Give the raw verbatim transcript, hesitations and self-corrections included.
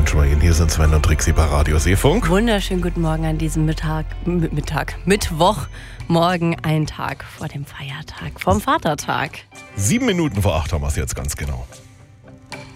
Schwein. Hier sind Sven und Trixi bei Radio Seefunk. Wunderschönen guten Morgen an diesem Mittag, M- Mittag, Mittwochmorgen, ein Tag vor dem Feiertag, vom Vatertag. Sieben Minuten vor acht haben wir es jetzt ganz genau.